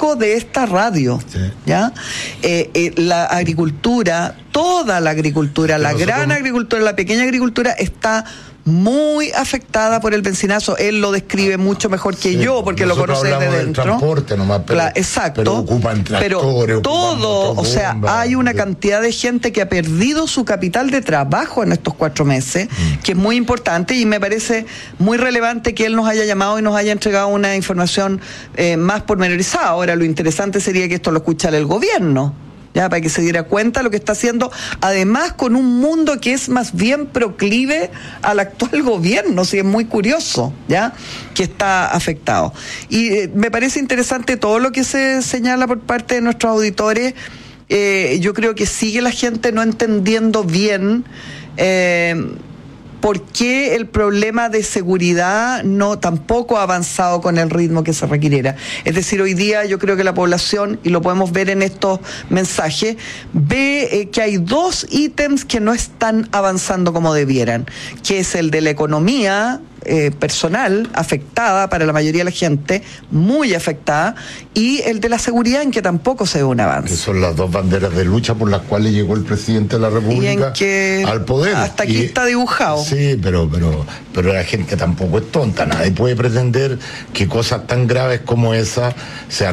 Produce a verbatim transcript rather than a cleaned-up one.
eco de esta radio, sí. ¿Ya? Eh, eh, la agricultura, toda la agricultura, la nosotros... gran agricultura, la pequeña agricultura está muy afectada por el bencinazo. Él lo describe mucho mejor que sí, yo, porque lo conoce desde dentro. Del transporte nomás, pero, claro, exacto. Pero ocupan tractores, pero todo, o sea, bombas, hay una cantidad de gente que ha perdido su capital de trabajo en estos cuatro meses, mm. que es muy importante, y me parece muy relevante que él nos haya llamado y nos haya entregado una información eh, más pormenorizada. Ahora, lo interesante sería que esto lo escuchara el gobierno, ya, para que se diera cuenta de lo que está haciendo, además con un mundo que es más bien proclive al actual gobierno, sí, es muy curioso, ya, que está afectado. Y eh, me parece interesante todo lo que se señala por parte de nuestros auditores. Eh, yo creo que sigue la gente no entendiendo bien eh, por qué el problema de seguridad no tampoco ha avanzado con el ritmo que se requiriera. Es decir, hoy día yo creo que la población, y lo podemos ver en estos mensajes, ve eh, que hay dos ítems que no están avanzando como debieran, que es el de la economía eh, personal, afectada para la mayoría de la gente, muy afectada, y el de la seguridad, en que tampoco se ve un avance. Que son las dos banderas de lucha por las cuales llegó el presidente de la República y en que al poder. Hasta aquí y, está dibujado. Sí, pero, pero, pero la gente tampoco es tonta. Nadie puede pretender que cosas tan graves como esa se